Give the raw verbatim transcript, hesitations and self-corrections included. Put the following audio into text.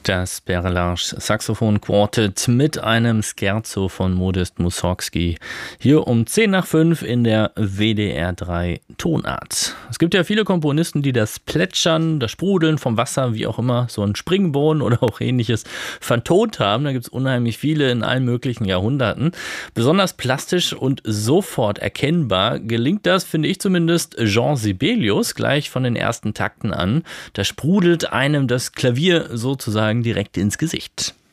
Das Berlage Saxophon Quartet mit einem Scherzo von Modest Mussorgsky. Hier um zehn nach fünf in der W D R drei Tonart. Es gibt ja viele Komponisten, die das Plätschern, das Sprudeln vom Wasser, wie auch immer, so ein Springbrunnen oder auch ähnliches vertont haben. Da gibt es unheimlich viele in allen möglichen Jahrhunderten. Besonders plastisch und sofort erkennbar gelingt das, finde ich zumindest, Jean Sibelius gleich von den ersten Takten an. Da sprudelt einem das Klavier sozusagen direkt ins Gesicht.